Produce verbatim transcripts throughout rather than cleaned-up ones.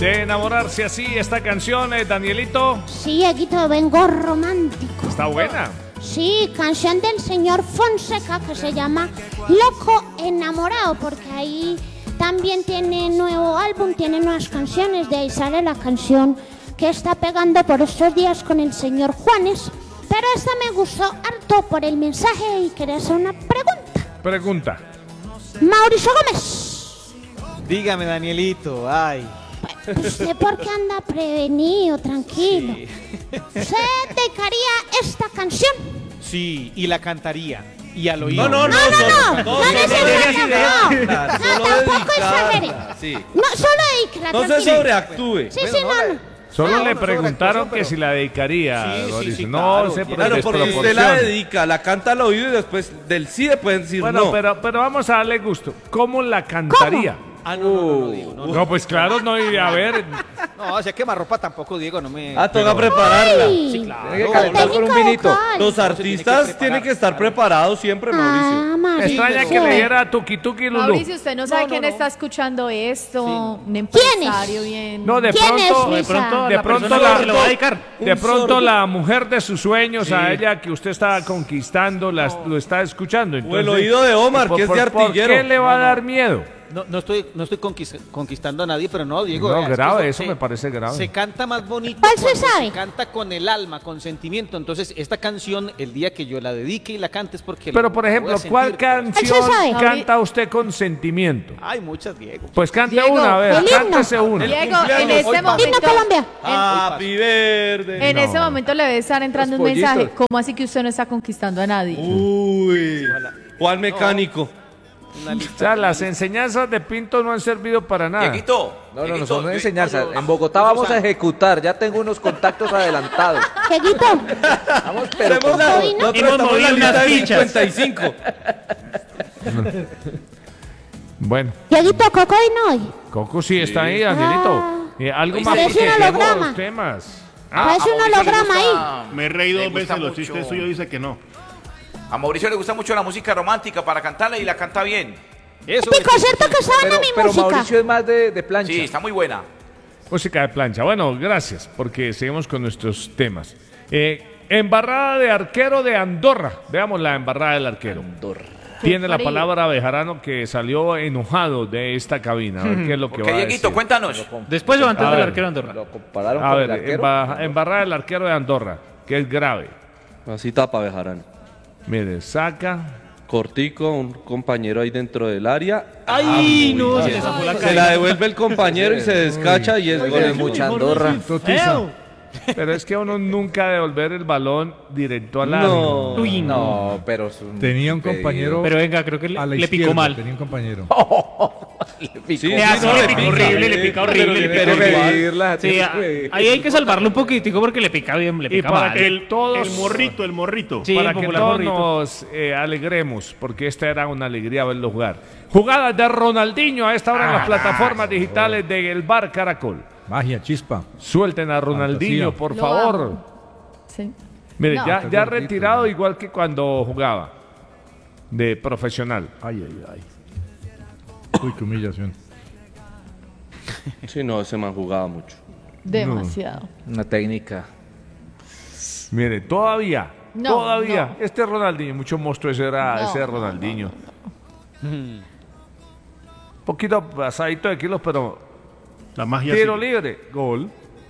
De enamorarse así, esta canción, eh, Danielito. Sí, Eguito, vengo romántico. Está buena. Sí, canción del señor Fonseca que se llama Loco Enamorado, porque ahí también tiene nuevo álbum, tiene nuevas canciones, de ahí sale la canción que está pegando por estos días con el señor Juanes, pero esta me gustó harto por el mensaje y quería hacer una pregunta. Pregunta. Mauricio Gómez. Dígame, Danielito, ay. ¿Usted por qué anda prevenido, tranquilo? Sí. ¿Usted dedicaría esta canción? Sí, y la cantaría. Y al oído. No, no, no, No, no, solo- no, no, solo necesariamente, dedíquela, no. solo No, tampoco dedicada, exagere. sí. No, solo dedíquela, No se tranquilo. sobreactúe. Sí, sí, no, no. Solo Ah, le bueno, preguntaron sobre que si la dedicaría, Sí, sí, Mauricio. sí, No claro, se claro, Claro, porque usted la dedica, la canta al oído y después del sí le pueden decir Bueno, no. pero, pero vamos a darle gusto. ¿Cómo la cantaría? Ah, no, no, no, no, Diego, no, No, no. pues claro, no iría a ver. No, o sea, quemarropa tampoco, Diego, no me... Ah, toca prepararla. Ay, Sí, claro. Tiene que calentar con un técnica vinito. vocal. Los tiene que artistas preparar, tienen que estar claro. preparados siempre, Ah, Mauricio. Me Mauricio. extraña que le diera tuki tuki Lulú. Mauricio, usted no sabe No, no, quién no. está escuchando esto, un ¿Quién empresario es? bien. No, de ¿Quién pronto, es, de Luisa? pronto, de la pronto persona la, que se lo va a dedicar. de Un pronto sordo. la mujer de sus sueños, a Sí. ella que usted está conquistando, la- lo está escuchando. O el Entonces, oído de Omar, ¿por- que es por- de artillero. ¿Por qué le va a No, no. dar miedo? No, no estoy, no estoy conquist- conquistando a nadie, pero no, Diego. No, vea, es que grave, eso me parece grave. Se canta más bonito ¿Cuál se cuando sabe? se canta con el alma, con sentimiento. Entonces, esta canción, el día que yo la dedique y la cante es porque... Pero la por voy a ejemplo, sentir, ¿cuál pero- canción ¿Él se sabe? canta usted con sentimiento? Hay muchas, Diego. Pues cante Diego, una, a ver, el himno. cántese una. Diego, en cumpleaños, este hoy pasa. momento, Himno Colombia. Happy verde. en ese momento le debe estar entrando un Los pollitos. mensaje. ¿Cómo así que usted no está conquistando a nadie? Uy. O al mecánico. Una O lista. sea, las enseñanzas de Pinto no han servido para nada. Dieguito, No, no, no Dieguito, son yo- enseñanzas. yo- En Bogotá vamos a ejecutar. Ya tengo unos contactos adelantados. Eguito, Vamos, pero Tenemos con la, Hoy no. nosotros Hemos estamos en movido la lista unas de fichas. cincuenta y cinco. Bueno, Eguito, Coco y no hoy. Coco sí está ahí, Danielito. Ah. Eh, algo Oye, más parece porque un tenemos holograma. los temas. Ah, Parece a un Mauricio le holograma gusta- Me he reído le dos veces, gusta los mucho- chistes suyos dice que no. A Mauricio le gusta mucho la música romántica para cantarla y la canta bien. Eso Pico, es. ¿cierto que sabe Pero, mi pero música? Mauricio es más de, de plancha. Sí, está muy buena. Música de plancha. Bueno, gracias, porque seguimos con nuestros temas. Eh, embarrada de arquero de Andorra. Veamos la embarrada del arquero. Tiene la frío. palabra Bejarano, que salió enojado de esta cabina. A ver qué es lo que Ok, va a Dieguito, decir. cuéntanos. Después A levantando el ver. arquero Andorra. Lo compararon A con ver, el arquero. emba- embarrada del arquero de Andorra, que es grave. Así tapa Bejarano. Mire, saca. Cortico, un compañero ahí dentro del área. ¡Ay, no! Se le zafó la Se cara. la devuelve el compañero y se descacha y es gol. Tiene mucha Andorra. Pero es que uno nunca devolver el balón directo al No. arco. Uy, no. No, pero es un Tenía un impedido. compañero Pero venga, creo que le, a la le picó izquierda, mal. tenía un compañero. Sí, Le sí, hace, no, le le pica pica, horrible, le le pica pica, horrible, le pero pica tiene que horrible. medirla, Sí, tiene a- que medirla. ahí hay que salvarlo un poquitico porque le pica bien, le Y pica para mal. que El, todos, el morrito, el morrito. Sí, para el que popular todos morrito. nos eh, alegremos, porque esta era una alegría verlo jugar. Jugadas de Ronaldinho a esta hora en las plataformas digitales del Bar Caracol. Magia, chispa. Suelten a Ronaldinho, Fantasía. por Lo favor. amo. Sí. Mire, No. ya, Está ya gordito, retirado ¿no? igual que cuando jugaba de profesional. Ay, ay, ay. Uy, qué humillación. Sí, no, ese man jugaba mucho. Demasiado. Una técnica. Mire, todavía, No, todavía, no. este Ronaldinho, mucho monstruo ese era No, ese no, Ronaldinho. Poquito pasadito de kilos, pero La magia tiro sigue. libre, gol.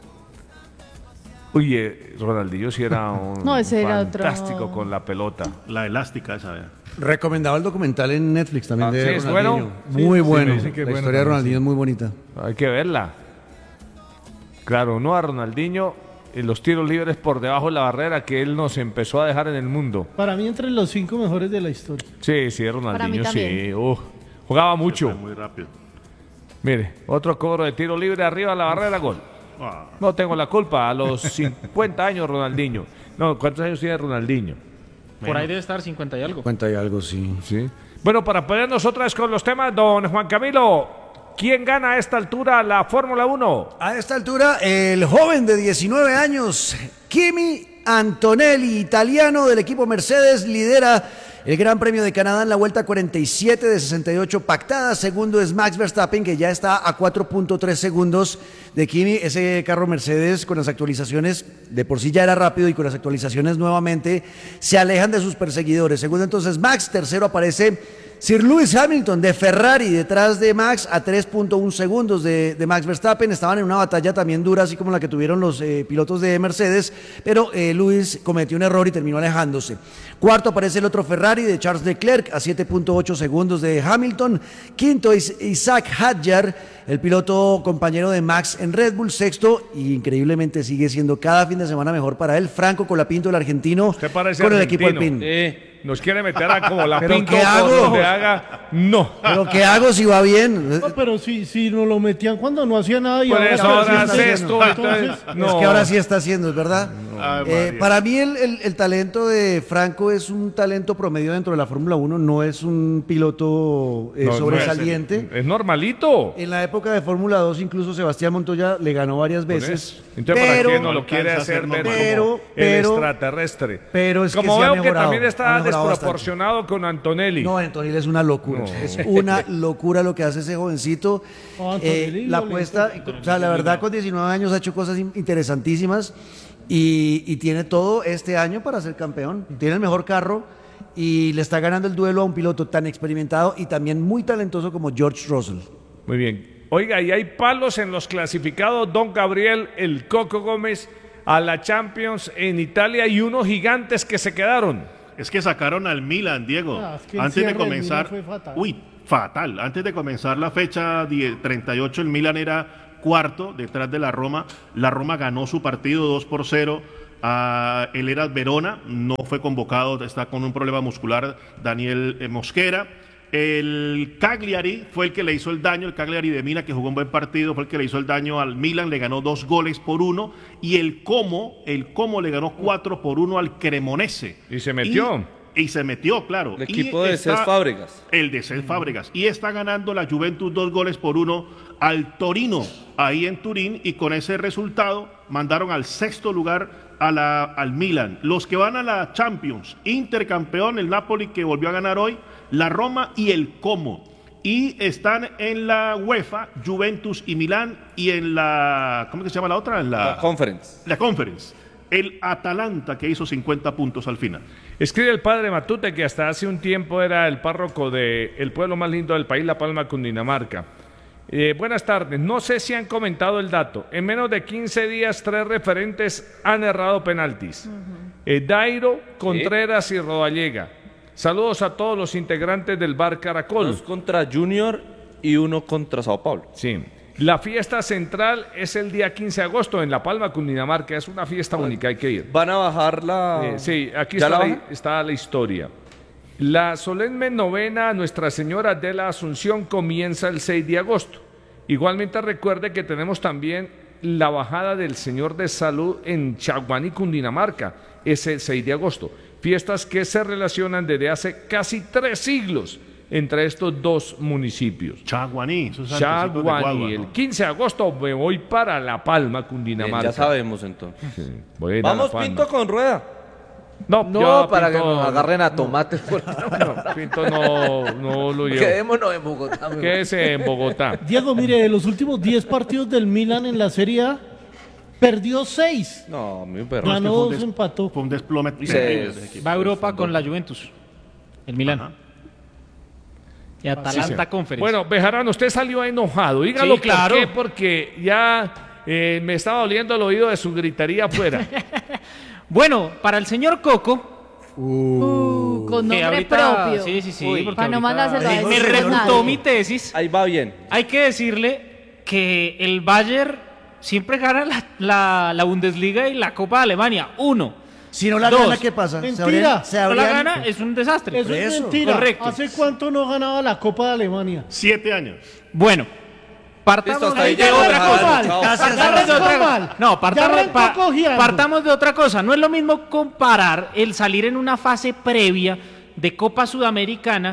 Oye, Ronaldinho sí era un No, ese era otro. fantástico con la pelota. La elástica esa, vea. Recomendaba el documental en Netflix también Ah, de sí, ¿es Ronaldinho. bueno? Muy Sí, sí, bueno. me dicen que es La bueno historia de también, Ronaldinho sí. es muy bonita. Hay que verla. Claro, uno a Ronaldinho en los tiros libres por debajo de la barrera que él nos empezó a dejar en el mundo. Para mí, entre los cinco mejores de la historia. Sí, sí, mí Ronaldinho, sí. también. Uf, jugaba Fue mucho. muy rápido. Mire, otro cobro de tiro libre arriba de la barrera, gol. Ah, No tengo la culpa. A los cincuenta años, Ronaldinho. No, ¿cuántos años tiene Ronaldinho? Por ahí debe estar cincuenta y algo. Cuenta y algo, sí. Sí. Bueno, para ponernos otra vez con los temas, don Juan Camilo, ¿quién gana a esta altura la Fórmula uno? A esta altura, el joven de diecinueve años, Kimi Antonelli, italiano del equipo Mercedes, lidera el Gran Premio de Canadá en la vuelta cuarenta y siete de sesenta y ocho pactada. Segundo es Max Verstappen, que ya está a cuatro punto tres segundos de Kimi. Ese carro Mercedes con las actualizaciones, de por sí ya era rápido y con las actualizaciones nuevamente se alejan de sus perseguidores. Segundo entonces Max, tercero aparece Sir Lewis Hamilton de Ferrari, detrás de Max a tres punto uno segundos de, de Max Verstappen. Estaban en una batalla también dura, así como la que tuvieron los eh, pilotos de Mercedes, pero eh, Lewis cometió un error y terminó alejándose. Cuarto aparece el otro Ferrari de Charles Leclerc a siete punto ocho segundos de Hamilton. Quinto es Isaac Hadjar, el piloto compañero de Max en Red Bull. Sexto, y increíblemente sigue siendo cada fin de semana mejor para él, Franco Colapinto, el argentino, Usted parece con el argentino. equipo Alpine. Eh, nos quiere meter a como la ¿Pero pinto qué por hago? donde haga. No. ¿Pero qué hago si va bien? No, pero si, si nos lo metían cuando no hacía nada y Por ahora, eso sí ahora está hace haciendo. esto, entonces, no. Es que ahora sí está haciendo, es verdad. Ay, Eh, María. para mí el, el- el talento de Franco es un talento promedio dentro de la Fórmula uno, no es un piloto eh, No, no es- sobresaliente. Es normalito. En la época de Fórmula dos incluso Sebastián Montoya le ganó varias Por veces. eso. Entonces, ¿para pero, qué no lo quiere alcanza a hacer ser ver normal. Pero- como pero- el extraterrestre? pero es que como sí ha veo que mejorado, también ha está mejorado desproporcionado con Antonelli. No, Antonelli es una locura. No. Es una locura lo que hace ese jovencito. Oh, Eh, Antonelli la lo apuesta, lento. o sea, la verdad con diecinueve años ha hecho cosas in- interesantísimas y, y tiene todo este año para ser campeón. Tiene el mejor carro y le está ganando el duelo a un piloto tan experimentado y también muy talentoso como George Russell. Muy bien. Oiga, y hay palos en los clasificados. Don Gabriel, el Coco Gómez, a la Champions en Italia y unos gigantes que se quedaron. Es que sacaron al Milan, Diego. Ah, es que el antes de cierre del comenzar. Milan fue fatal. Uy, fatal. Antes de comenzar la fecha diez treinta y ocho, el Milan era cuarto detrás de la Roma. La Roma ganó su partido dos por cero. Uh, el Eras Verona no fue convocado, está con un problema muscular. Daniel eh, Mosquera. El Cagliari fue el que le hizo el daño, el Cagliari de Mina, que jugó un buen partido, fue el que le hizo el daño al Milan, le ganó dos goles por uno, y el Como, el Como le ganó cuatro por uno al Cremonese. Y se metió. Y, y se metió, claro. El Y equipo de está- Cés Fábregas. El de Cés Fábregas. Y está ganando la Juventus dos goles por uno al Torino, ahí en Turín, y con ese resultado mandaron al sexto lugar a la, al Milan. Los que van a la Champions, Intercampeón, el Napoli que volvió a ganar hoy, la Roma y el Como. Y están en la UEFA, Juventus y Milán, y en la, ¿cómo que se llama la otra? En la, La Conference. la Conference. El Atalanta, que hizo cincuenta puntos al final. Escribe el padre Matute, que hasta hace un tiempo era el párroco del pueblo más lindo del país, La Palma, Cundinamarca. Eh, buenas tardes. No sé si han comentado el dato. En menos de quince días, tres referentes han errado penaltis. Eh, Dairo, Contreras y Rodallega. Saludos a todos los integrantes del Bar Caracol. Dos contra Junior y uno contra Sao Paulo. Sí. La fiesta central es el día quince de agosto en La Palma, Cundinamarca. Es una fiesta única, hay que ir. Van a bajar la... Eh, sí, aquí ¿Ya está la la, bajan? está la historia. La solemne novena a Nuestra Señora de la Asunción comienza el seis de agosto. Igualmente recuerde que tenemos también la bajada del Señor de Salud en Chaguaní, Cundinamarca, ese seis de agosto. Fiestas que se relacionan desde hace casi tres siglos entre estos dos municipios. Chaguaní, esos antecitos de Chaguaní, Guagua, el ¿no? quince de agosto me voy para La Palma, Bien, Cundinamarca. ya sabemos entonces. Sí, voy a ir a La Vamos Palma. Pinto con rueda. No, No, ya para Pinto- que nos agarren a tomates. No, Pinto no, no lo llevo. Quedémonos en Bogotá. mi Quédese en Bogotá. Diego, mire, de los últimos diez partidos del Milan en la Serie A, perdió seis. No, mi perro. No, es que Ganó fue un dos, des- empató. Fue un desplome Y terrible se- ese equipo. Va a Europa con la Juventus, el Milan. Ajá. Y Atalanta Sí. Conference. Bueno, Bejarano, usted salió enojado. Dígalo Sí, claro. por qué, porque ya eh, me estaba doliendo el oído de su gritería afuera. Bueno, para el señor Coco, Uh, con que nombre ahorita- propio. Sí, sí, sí. Uy, porque para no ahorita mandárselo a me, me decir refutó nadie. mi tesis. Ahí va bien. Hay que decirle que el Bayern siempre gana la, la- la Bundesliga y la Copa de Alemania. Uno. Si no la Dos. gana, ¿qué pasa? Mentira. habrían- se Si no la habrían- gana, es un desastre. Eso es eso, mentira. correcto. ¿Hace cuánto no ganaba la Copa de Alemania? Siete años. Bueno, partamos Listo, hasta de, ahí de llegó, otra Alejandro. cosa. Chao. Gracias, Partamos de arrancó otra mal. cosa. No, partamos, Ya arrancó pa- cojeando. partamos de otra cosa. No es lo mismo comparar el salir en una fase previa de Copa Sudamericana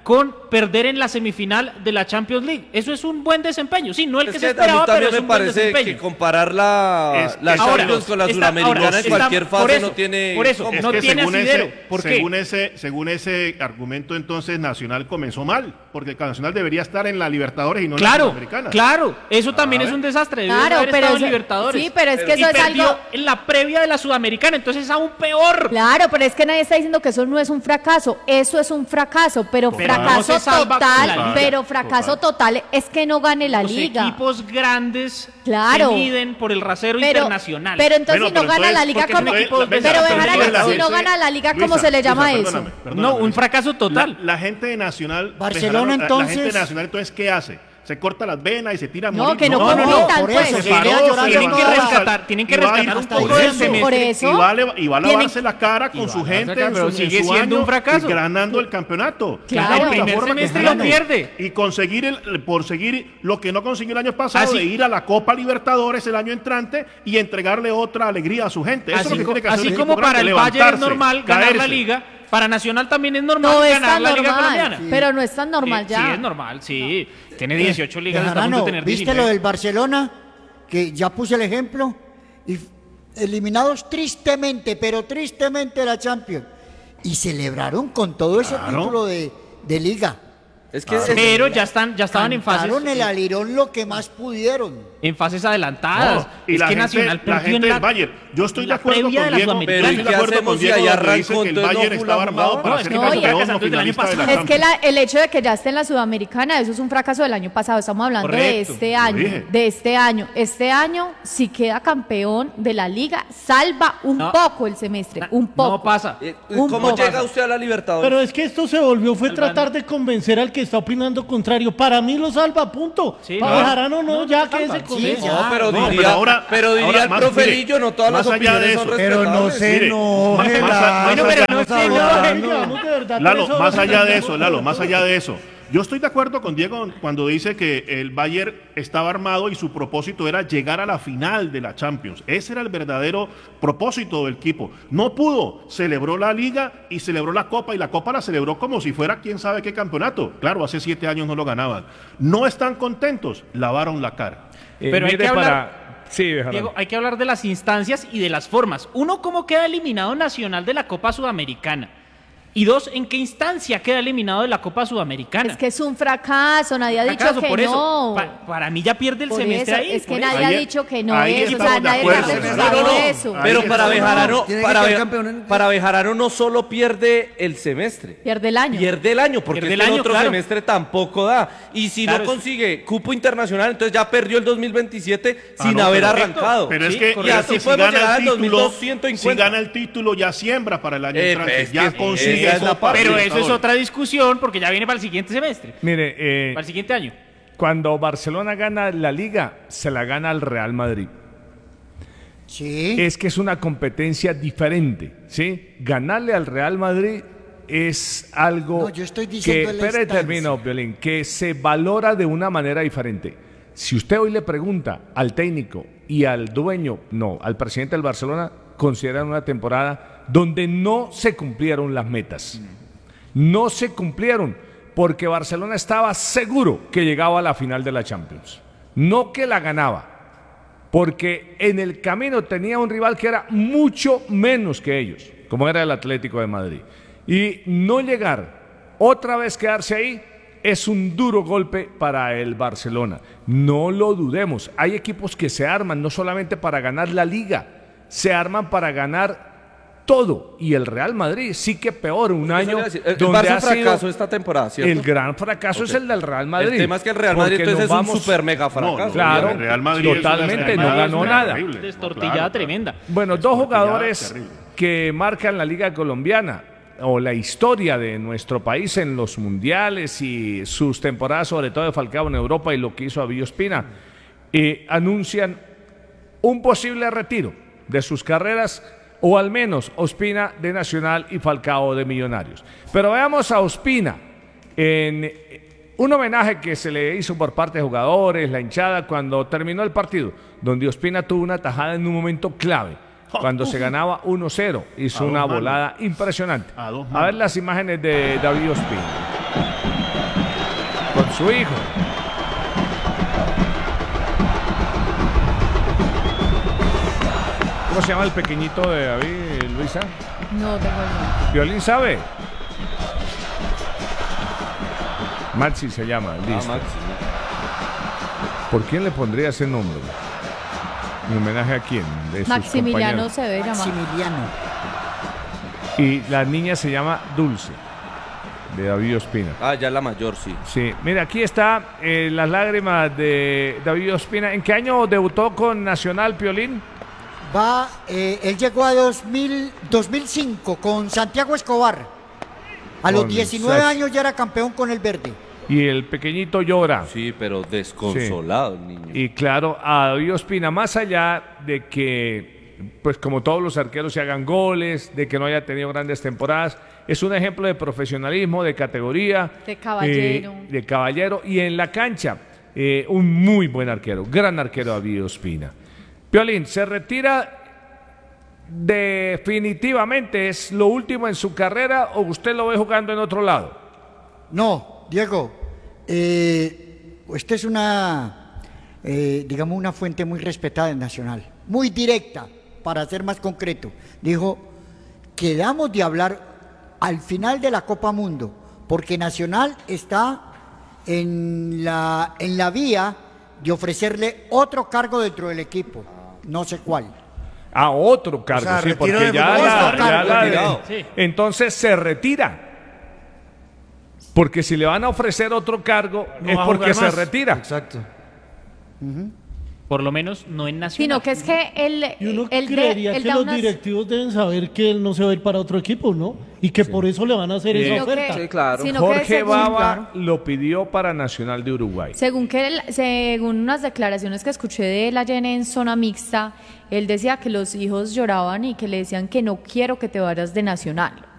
con perder en la semifinal de la Champions League. Eso es un buen desempeño. Sí, no el Es que, que se a mí esperaba, pero también es me un buen parece desempeño. que comparar la, Es- la es- Ahora, Champions con la está- Suramericana ahora, en está- cualquier por fase eso, no tiene... por eso, Es no que tiene según asidero. ese, ¿Por qué? según ese, según ese argumento, entonces Nacional comenzó mal, porque Nacional debería estar en la Libertadores y no en la Claro, Sudamericana. claro, eso también A es ver. un desastre. Debió Claro, haber pero estado en eso- Libertadores. sí, pero es que Y eso es perdió algo- en la previa de la Sudamericana, entonces es aún peor. Claro, pero es que nadie está diciendo que eso no es un fracaso. Eso es un fracaso, pero Pero fracaso no se salva con total, la liga. pero fracaso total es que no gane la Los liga. equipos grandes Claro. se miden por el rasero Pero, internacional. pero entonces Bueno, si no pero gana la entonces, liga, porque ¿cómo? son equipos venga, Pero pero Bejarano, entonces la si no gente- gana la liga, ¿cómo Luisa, se le llama Luisa, eso? perdóname, perdóname, No, un Luisa. fracaso total. La, la gente de Nacional, Barcelona, Bejarano, la- La, entonces- gente de Nacional, entonces, ¿qué hace? Se corta las venas y se tira a No, morir. que no No, no, no, compitan, por pues. eso, Se sí, paró, vea se llorando tienen que levantó, rescatar, tienen que y va a ir rescatar un hasta poco por del eso. semestre. Por eso. Y va a, leva- y va a Tienen- lavarse la cara con Y va su a lavarse gente, la cara, en pero su, sigue en su siendo año, un fracaso. y ganando el campeonato. Claro. Es la El única primer forma que semestre gane. lo pierde. Y conseguir el, por seguir lo que no consiguió el año pasado, Así- de ir a la Copa Libertadores el año entrante y entregarle otra alegría a su gente. Eso es lo Así, que co- tiene que hacer así un como equipo para grande, el Bayern es levantarse, normal ganar la caerse. liga, para Nacional también es normal No es ganar tan la liga normal, colombiana. pero no es tan normal Sí, ya. sí, es normal, sí. Tiene dieciocho ligas, está a punto Bejarano, de tener ¿viste diecinueve. lo del Barcelona? Que ya puse el ejemplo. Y f- eliminados tristemente, pero tristemente de la Champions. Y celebraron con todo ese Claro. título de, de liga. Es que Pero ya están, ya estaban en fases, Cantaron el alirón lo que más pudieron. en fases adelantadas. No, y es la que gente, Nacional la perdió gente en del la, Bayern. Yo estoy de la acuerdo previa con de la Diego. Sudamericana. Pero estoy ¿y de qué acuerdo hacemos con si Diego ahí donde dice arrancó, que el entonces no Bayern estaba jugamos armado ahora? para No, ser es que el no, ya campeón o casando desde el año finalista de la pasado. Es que Champions. la- el hecho de que ya esté en la Sudamericana, eso es un fracaso del año pasado. Estamos hablando de Correcto, este lo año. dije. De este año. Este año, si queda campeón de la liga, salva un No. poco el semestre. Un poco. No pasa. Eh, Un ¿Cómo poco. llega usted a la Libertadores? Pero es que esto se volvió, fue Salvando. tratar de convencer al que está opinando contrario. Para mí lo salva, punto. Sí, Para no. Bejarano no, No, ya no que salva. ese con Sí, eso. ya. No, pero No, diría, pero ahora- pero diría ahora el más- profe mire, Lillo, no todas más las allá de opiniones eso, son Pero no respetables. se Mire, enoje, más- más- Lalo. Bueno, pero no Estamos se enoje, hablando. Vamos de verdad, Lalo, por eso más no allá de se- eso, Lalo, más allá de eso. Yo estoy de acuerdo con Diego cuando dice que el Bayern estaba armado y su propósito era llegar a la final de la Champions. Ese era el verdadero propósito del equipo. No pudo, celebró la Liga y celebró la Copa, y la Copa la celebró como si fuera quién sabe qué campeonato. Claro, hace siete años no lo ganaban. No están contentos, lavaron la cara. Eh, Pero hay mire que hablar- para... Sí, Bejarano. Diego, hay que hablar de las instancias y de las formas. Uno, cómo queda eliminado Nacional de la Copa Sudamericana. Y dos, ¿en qué instancia queda eliminado de la Copa Sudamericana? Es que es un fracaso, nadie ha dicho Fracaso, que por eso. no. Pa- para mí ya pierde el Por semestre eso, ahí. es que por nadie eso. ha Ahí- dicho que no ahí es, o sea, estamos de nadie acuerdo, está Fernando. reflejado No, no, no. eso. Ahí Pero está. para No, Bejarano, tiene que para, quedar Be- campeón en- para Bejarano no solo pierde el semestre, Pierde el año. pierde el año, porque Pierde es el que el año, otro claro. semestre tampoco da. Y si Claro, no es- consigue cupo internacional, entonces ya perdió el dos mil veintisiete Ah, sin no, haber pero- arrancado. Pero es Sí, que y correcto, así si podemos gana llegar el al título, dos mil doscientos si cincuenta. gana el título ya siembra para el año Eh, entrante, es ya que consigue esa es la Copa parte. Pero eso es Libertadores. otra discusión porque ya viene para el siguiente semestre, Mire, eh, para el siguiente año. cuando Barcelona gana la Liga, se la gana al Real Madrid. Sí. Es que es una competencia diferente, ¿sí? Ganarle al Real Madrid es algo No, yo estoy diciendo que, en la espere, instancia. termino, Violín, que se valora de una manera diferente. Si usted hoy le pregunta al técnico y al dueño, no, al presidente del Barcelona, consideran una temporada donde no se cumplieron las metas. No se cumplieron porque Barcelona estaba seguro que llegaba a la final de la Champions, no que la ganaba. Porque en el camino tenía un rival que era mucho menos que ellos, como era el Atlético de Madrid. Y no llegar, otra vez quedarse ahí, es un duro golpe para el Barcelona. No lo dudemos, hay equipos que se arman no solamente para ganar la Liga, se arman para ganar todo. Y el Real Madrid sí que peor, un Eso año le iba a decir, el donde Barça ha sido fracasó esta temporada, ¿cierto? el gran fracaso es Ok. el del Real Madrid. El tema es que el Real Madrid Porque entonces nos es un vamos- super mega No, fracaso. Claro, el Real Madrid es una totalmente, no estrategia ganó nada. terrible. Destortillada Claro, claro. tremenda. Bueno, dos Destortillada jugadores terrible. que marcan la Liga Colombiana o la historia de nuestro país en los mundiales y sus temporadas, sobre todo de Falcao en Europa y lo que hizo Avillo Ospina, eh, anuncian un posible retiro de sus carreras, o al menos Ospina de Nacional y Falcao de Millonarios. Pero veamos a Ospina en un homenaje que se le hizo por parte de jugadores, la hinchada, cuando terminó el partido, donde Ospina tuvo una tajada en un momento clave, cuando se ganaba uno cero, hizo A dos una manos. volada impresionante. A dos A ver manos. las imágenes de David Ospina. su hijo. ¿Cómo se llama el pequeñito de David, Luisa? No tengo el nombre. ¿Violín sabe? Maxi se llama, listo. Ah, Maxi. ¿Por quién le pondría ese nombre? ¿En homenaje a quién? De sus Maximiliano compañeros. se debe llamar. Maximiliano. Y la niña se llama Dulce, de David Ospina. Ah, ya la mayor, sí. Sí, mira, aquí está eh, las lágrimas de David Ospina. ¿En qué año debutó con Nacional, Piolín? Va, eh, él llegó a dos mil, dos mil cinco con Santiago Escobar. A los Con diecinueve Sachi. años ya era campeón con el verde. Y el pequeñito llora. Sí, pero desconsolado el niño. Y claro, a David Ospina, más allá de que, pues como todos los arqueros se hagan goles, de que no haya tenido grandes temporadas, es un ejemplo de profesionalismo, de categoría. De caballero. eh, de caballero. Y en la cancha, eh, un muy buen arquero, gran arquero David Ospina. Piolín, se retira definitivamente, ¿es lo último en su carrera o usted lo ve jugando en otro lado? No, Diego, eh, esta es una, eh, digamos, una fuente muy respetada en Nacional, muy directa, para ser más concreto. Dijo, quedamos de hablar al final de la Copa Mundo, porque Nacional está en la, en la vía de ofrecerle otro cargo dentro del equipo, no sé cuál. A otro cargo, O sea, sí, retiro porque de ya fútbol. la, Otro ya cargo, la- retirado. Sí. entonces se retira. Porque si le van a ofrecer otro cargo No es va a porque jugar se más. retira. Exacto. Por lo menos no en Nacional. Sino que es que él, Y uno él de- creería él que da los unas- directivos deben saber que él no se va a ir para otro equipo, ¿no? Y que por eso le van a hacer Sí. esa Sino que- oferta. Sí, claro. sino que Jorge según- Baba lo pidió para Nacional de Uruguay. Según que él- según unas declaraciones que escuché de él ayer en zona mixta, él decía que los hijos lloraban y que le decían que no quiero que te vayas de Nacional.